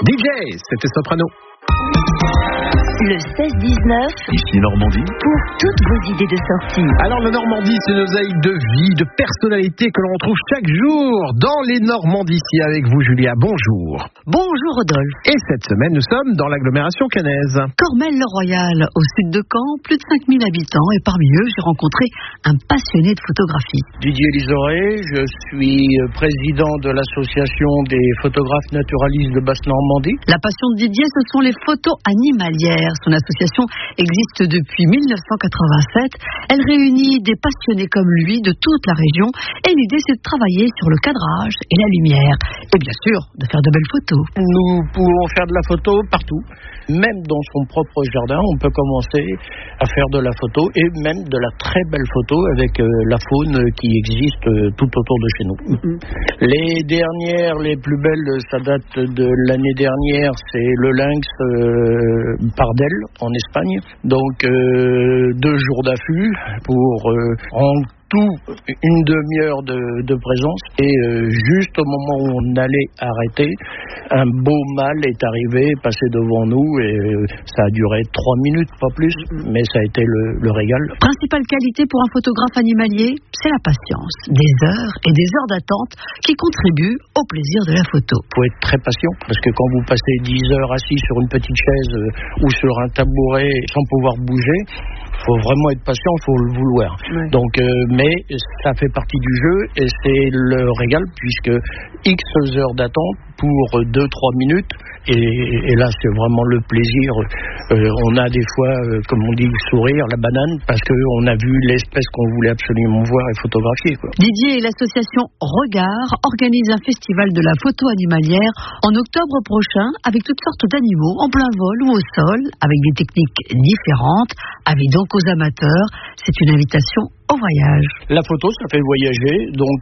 DJ, c'était Soprano. Le 16-19, ici Normandie, pour toutes vos idées de sortie. Alors la Normandie, c'est nos aïeux de vie, de personnalité que l'on retrouve chaque jour dans les Normandies. Ici avec vous, Julia, bonjour. Bonjour Rodolphe. Et cette semaine, nous sommes dans l'agglomération caennaise. Cormel-le-Royal, au sud de Caen, plus de 5000 habitants. Et parmi eux, j'ai rencontré un passionné de photographie. Didier Lizoret, je suis président de l'association des photographes naturalistes de Basse-Normandie. La passion de Didier, ce sont les photos animalières. Son association existe depuis 1987. Elle réunit des passionnés comme lui de toute la région. Et l'idée, c'est de travailler sur le cadrage et la lumière. Et bien sûr, de faire de belles photos. Nous pouvons faire de la photo partout. Même dans son propre jardin, on peut commencer à faire de la photo et même de la très belle photo avec la faune qui existe tout autour de chez nous. Les dernières, les plus belles, ça date de l'année dernière, c'est le lynx Pardel en Espagne. Donc 2 jours d'affût pour rendre tout une demi-heure de présence et juste au moment où on allait arrêter, un beau mâle est arrivé, passé devant nous et ça a duré 3 minutes, pas plus, mais ça a été le régal. Principale qualité pour un photographe animalier, c'est la patience. Des heures et des heures d'attente qui contribuent au plaisir de la photo. Il faut être très patient parce que quand vous passez 10 heures assis sur une petite chaise ou sur un tabouret sans pouvoir bouger, il faut vraiment être patient, il faut le vouloir. Ouais. Donc, mais ça fait partie du jeu et c'est le régal puisque X heures d'attente pour 2-3 minutes et là c'est vraiment le plaisir. On a des fois, comme on dit, le sourire, la banane, parce qu'on a vu l'espèce qu'on voulait absolument voir et photographier, quoi. Didier et l'association Regard organisent un festival de la photo animalière en octobre prochain avec toutes sortes d'animaux en plein vol ou au sol, avec des techniques différentes. Avis donc aux amateurs, c'est une invitation au voyage. La photo, ça fait voyager. Donc,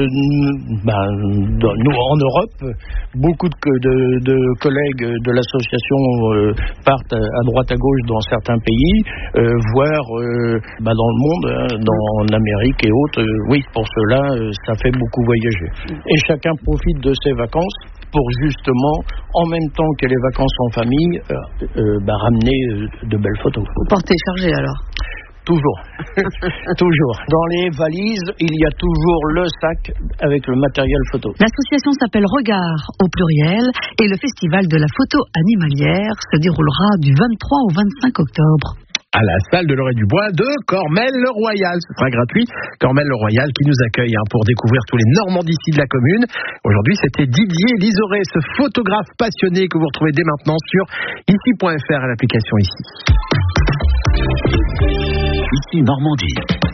nous, en Europe, beaucoup de collègues de l'association partent à droite à gauche dans certains pays, voire dans le monde, en Amérique et autres. Oui, pour cela, ça fait beaucoup voyager. Et chacun profite de ses vacances pour justement, en même temps que les vacances en famille, ramener de belles photos. Vous portez chargé alors? Toujours. Toujours. Dans les valises, il y a toujours le sac avec le matériel photo. L'association s'appelle Regard au pluriel et le festival de la photo animalière se déroulera du 23 au 25 octobre. À la salle de l'Orée-du-Bois de Cormel-le-Royal. Ce sera gratuit. Cormel-le-Royal qui nous accueille pour découvrir tous les Normandies de la commune. Aujourd'hui, c'était Didier Lizoret, ce photographe passionné que vous retrouvez dès maintenant sur ici.fr à l'application ici. Ici Normandie.